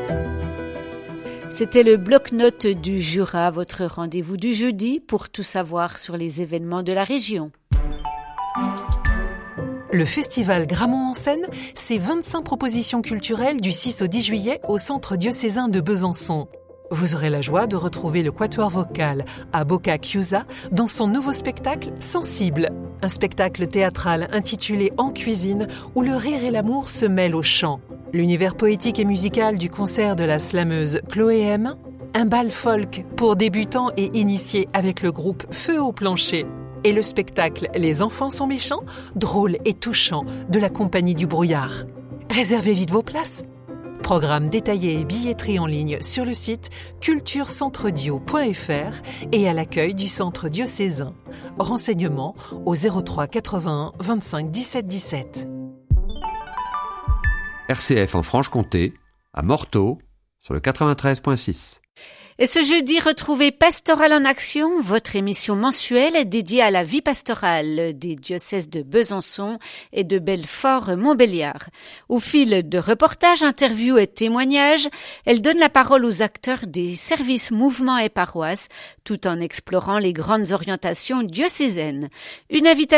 C'était le bloc-notes du Jura, votre rendez-vous du jeudi pour tout savoir sur les événements de la région. Le festival Grammont en Seine, c'est 25 propositions culturelles du 6 au 10 juillet au Centre diocésain de Besançon. Vous aurez la joie de retrouver le quatuor vocal à Boca Chiusa dans son nouveau spectacle Sensible. Un spectacle théâtral intitulé En cuisine où le rire et l'amour se mêlent au chant. L'univers poétique et musical du concert de la slameuse Chloé M. Un bal folk pour débutants et initiés avec le groupe Feu au plancher. Et le spectacle Les enfants sont méchants, drôle et touchant de la compagnie du brouillard. Réservez vite vos places. Programme détaillé et billetterie en ligne sur le site culturecentre-dio.fr et à l'accueil du centre diocésain. Renseignements au 03 81 25 17 17. RCF en Franche-Comté, à Morteau, sur le 93.6. Et ce jeudi, retrouvez Pastoral en Action, votre émission mensuelle dédiée à la vie pastorale des diocèses de Besançon et de Belfort-Montbéliard. Au fil de reportages, interviews et témoignages, elle donne la parole aux acteurs des services, mouvements et paroisses, tout en explorant les grandes orientations diocésaines. Une invitation